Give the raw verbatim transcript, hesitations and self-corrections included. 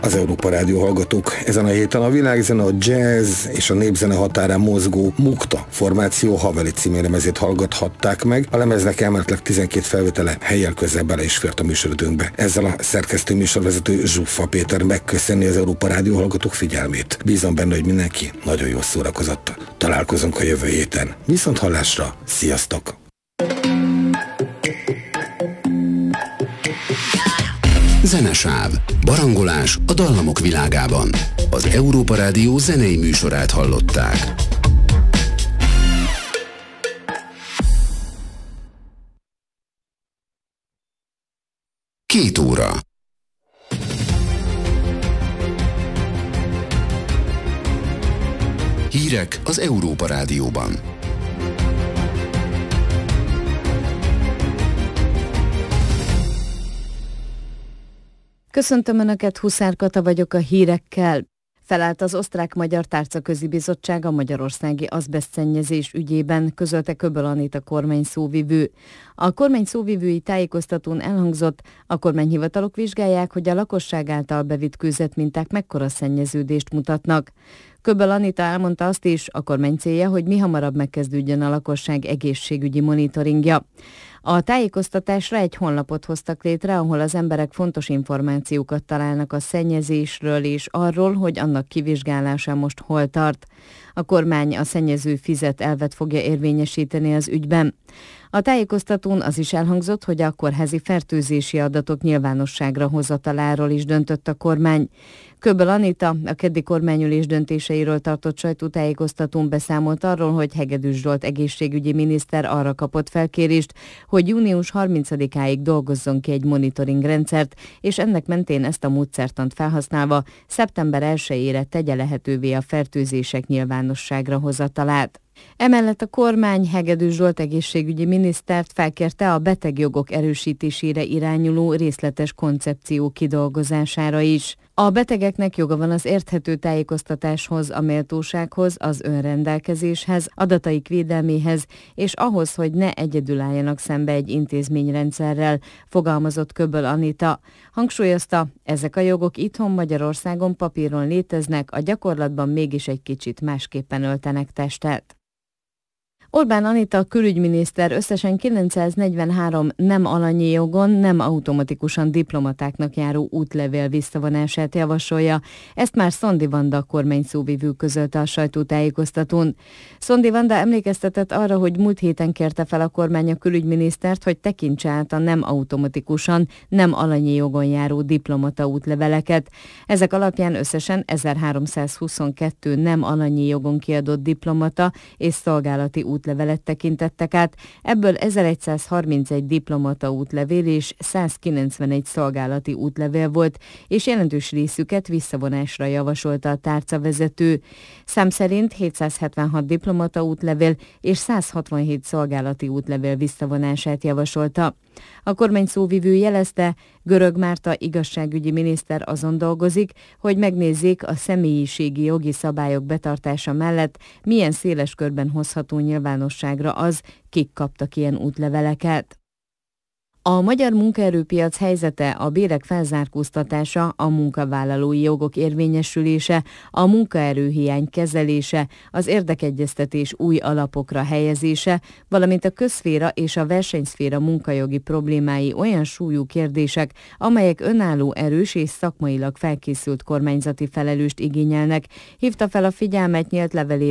Az Európa Rádió hallgatók. Ezen a héten a világzene, a jazz és a népzene határán mozgó Mukta formáció Haveli című lemezét hallgathatták meg. A lemeznek elméletileg tizenkét felvétele helyjel közel bele is fért a műsoridőnkbe. Ezzel a szerkesztő műsorvezető Zsuffa Péter megköszönni az Európa Rádió hallgatók figyelmét. Bízom benne, hogy mindenki nagyon jól szórakozott. Találkozunk a jövő héten. Viszont hallásra, sziasztok! Zenesáv. Barangolás a dallamok világában. Az Európa Rádió zenei műsorát hallották. Két óra. Hírek az Európa Rádióban. Köszöntöm Önöket, Huszár Kata vagyok a hírekkel. Felállt az Osztrák-Magyar Tárcaközi Bizottság a magyarországi azbesztszennyezés ügyében, közölte Köböl Anita kormány szóvivő. A kormány szóvivői tájékoztatón elhangzott, a kormányhivatalok vizsgálják, hogy a lakosság által bevitt kőzetminták mekkora szennyeződést mutatnak. Köböl Anita elmondta azt is, a kormány célja, hogy mihamarabb megkezdődjön a lakosság egészségügyi monitoringja. A tájékoztatásra egy honlapot hoztak létre, ahol az emberek fontos információkat találnak a szennyezésről és arról, hogy annak kivizsgálása most hol tart. A kormány a szennyező fizet elvet fogja érvényesíteni az ügyben. A tájékoztatón az is elhangzott, hogy a kórházi fertőzési adatok nyilvánosságra hozataláról is döntött a kormány. Köböl Anita a keddi kormányülés döntéseiről tartott sajtótájékoztatón beszámolt arról, hogy Hegedűs Zsolt egészségügyi miniszter arra kapott felkérést, hogy június harmincadikáig dolgozzon ki egy monitoring rendszert, és ennek mentén ezt a módszertant felhasználva szeptember elsejére tegye lehetővé a fertőzések nyilvánosságra hozatalát. Emellett a kormány Hegedűs Zsolt egészségügyi minisztert felkérte a betegjogok erősítésére irányuló részletes koncepció kidolgozására is. A betegeknek joga van az érthető tájékoztatáshoz, a méltósághoz, az önrendelkezéshez, adataik védelméhez, és ahhoz, hogy ne egyedül álljanak szembe egy intézményrendszerrel, fogalmazott Köböl Anita. Hangsúlyozta, ezek a jogok itthon Magyarországon papíron léteznek, a gyakorlatban mégis egy kicsit másképpen öltenek testet. Orbán Anita külügyminiszter összesen kilencszáznegyvenhárom nem alanyi jogon, nem automatikusan diplomatáknak járó útlevél visszavonását javasolja. Ezt már Szondi Vanda kormányszóvivő közölte a sajtótájékoztatón. Szondi Vanda emlékeztetett arra, hogy múlt héten kérte fel a kormány a külügyminisztert, hogy tekintse át a nem automatikusan, nem alanyi jogon járó diplomata útleveleket. Ezek alapján összesen ezerháromszázhuszonkettő nem alanyi jogon kiadott diplomata és szolgálati útlevelet útlevelet tekintettek át, ebből ezeregyszázharmincegy diplomata útlevél és százkilencvenegy szolgálati útlevél volt, és jelentős részüket visszavonásra javasolta a tárcavezető. Szám szerint hétszázhetvenhat diplomata útlevél és százhatvanhét szolgálati útlevél visszavonását javasolta. A kormány szóvivő jelezte, Görög Márta igazságügyi miniszter azon dolgozik, hogy megnézzék a személyiségi jogi szabályok betartása mellett, milyen széles körben hozható nyilvánosságra az, kik kaptak ilyen útleveleket. A magyar munkaerőpiac helyzete, a bérek felzárkóztatása, a munkavállalói jogok érvényesülése, a munkaerőhiány kezelése, az érdekegyeztetés új alapokra helyezése, valamint a közszféra és a versenyszféra munkajogi problémái olyan súlyú kérdések, amelyek önálló, erős és szakmailag felkészült kormányzati felelőst igényelnek, hívta fel a figyelmet nyílt levelében